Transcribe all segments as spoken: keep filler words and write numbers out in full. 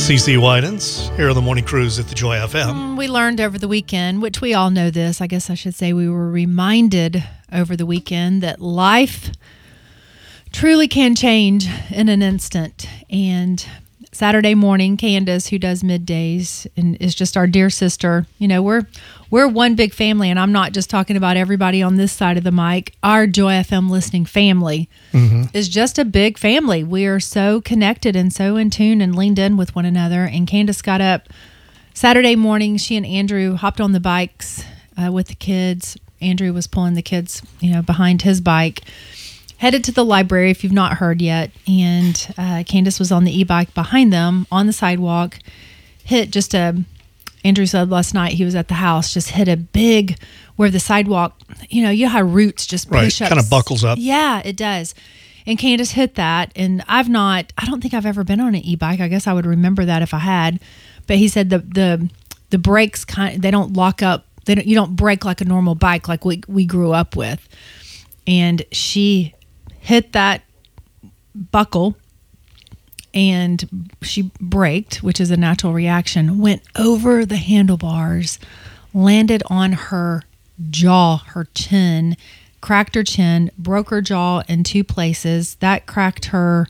C C Winans here on the Morning Cruise at the Joy F M. Mm, we learned over the weekend, which we all know this, I guess I should say we were reminded over the weekend that life truly can change in an instant. And Saturday morning, Candace, who does middays and is just our dear sister, you know, we're we're one big family, and I'm not just talking about everybody on this side of the mic. Our Joy F M listening family mm-hmm. is just a big family. We are so connected and so in tune and leaned in with one another. And Candace got up Saturday morning. She and Andrew hopped on the bikes uh, with the kids. Andrew was pulling the kids, you know, behind his bike. Headed to the library, if you've not heard yet, and uh, Candace was on the e-bike behind them on the sidewalk. Hit just a, Andrew said last night he was at the house, just hit a big, where the sidewalk, you know, you know how roots just right, push up. kind of buckles up. Yeah, it does. And Candace hit that, and I've not, I don't think I've ever been on an e-bike. I guess I would remember that if I had. But he said the the the brakes, kind, they don't lock up. They don't, you don't brake like a normal bike like we we grew up with. And she hit that buckle, and she braked, which is a natural reaction, went over the handlebars, landed on her jaw, her chin, cracked her chin, broke her jaw in two places. That cracked her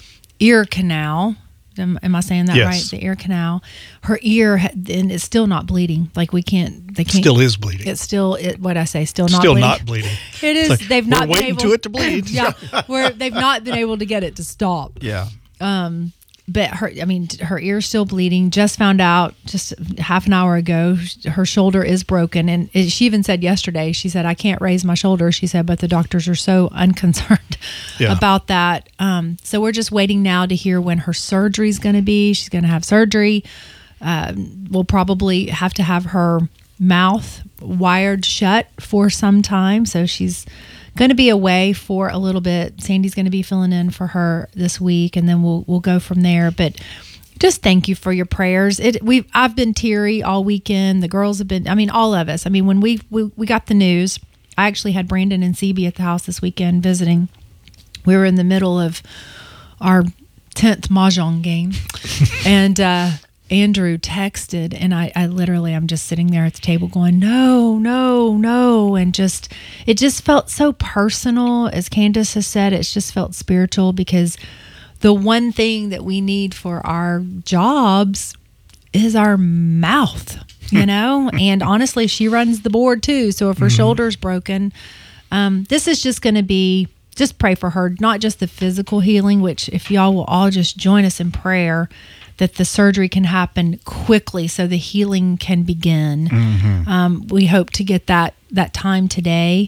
ear canal. Am, am I saying that yes. right? The ear canal. Her ear, and it's still not bleeding. Like we can't, they can't. Still is bleeding. It's still, it, what I say, still not still bleeding. Still not bleeding. It is. Like, they've not we're been waiting able to it to bleed. Yeah, where they've not been able to get it to stop. Yeah. Um, but her, I mean, her ear's still bleeding. Just found out just half an hour ago, her shoulder is broken. And it, she even said yesterday, she said, I can't raise my shoulder. She said, but the doctors are so unconcerned yeah. about that. Um, so we're just waiting now to hear when her surgery is going to be. She's going to have surgery. Uh, we'll probably have to have her mouth wired shut for some time. So she's going to be away for a little bit. Sandy's going to be filling in for her this week, and then we'll we'll go from there. But just thank you for your prayers. It we I've been teary all weekend. The girls have been. I mean, all of us. I mean, when we we, we got the news, I actually had Brandon and C B at the house this weekend visiting. We were in the middle of our tenth mahjong game, and uh, Andrew texted, and I, I literally, I'm just sitting there at the table going, no, no, no. And just, it just felt so personal. As Candace has said, it's just felt spiritual, because the one thing that we need for our jobs is our mouth, you know? And honestly, she runs the board too. So if her mm-hmm. shoulder's broken, um, this is just going to be, just pray for her, not just the physical healing, which if y'all will all just join us in prayer, that the surgery can happen quickly so the healing can begin. Mm-hmm. Um, we hope to get that that time today.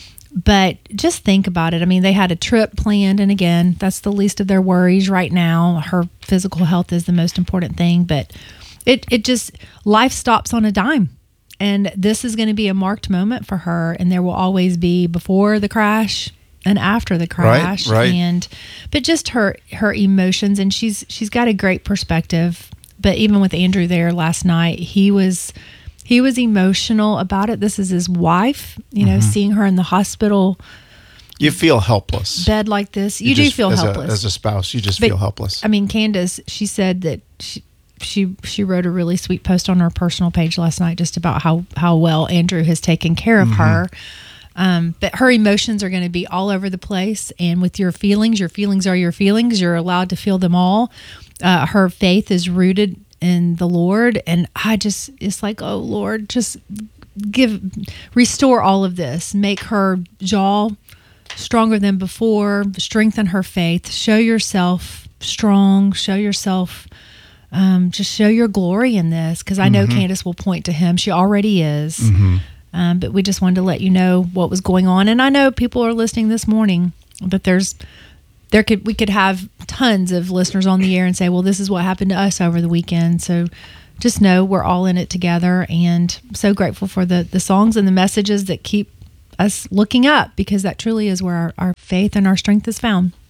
But just think about it. I mean, they had a trip planned, and again, that's the least of their worries right now. Her physical health is the most important thing, but it, it just, life stops on a dime. And this is going to be a marked moment for her, and there will always be before the crash and after the crash, right, right. and but just her her emotions, and she's she's got a great perspective. But even with Andrew there last night, he was he was emotional about it. This is his wife, you know, mm-hmm. seeing her in the hospital. You feel helpless. Bed like this, you, you do just, feel as helpless a, as a spouse. You just but, feel helpless. I mean, Candace, she said that she. She she wrote a really sweet post on her personal page last night just about how, how well Andrew has taken care of mm-hmm. her. Um, but her emotions are going to be all over the place. And with your feelings, your feelings are your feelings. You're allowed to feel them all. Uh, her faith is rooted in the Lord. And I just, it's like, oh, Lord, just give, restore all of this. Make her jaw stronger than before. Strengthen her faith. Show yourself strong. Show yourself Um, just show your glory in this, because I know mm-hmm. Candace will point to him. She already is. Mm-hmm. Um, but we just wanted to let you know what was going on. And I know people are listening this morning, but there's there could we could have tons of listeners on the air and say, well, this is what happened to us over the weekend. So just know we're all in it together, and so grateful for the, the songs and the messages that keep us looking up, because that truly is where our, our faith and our strength is found.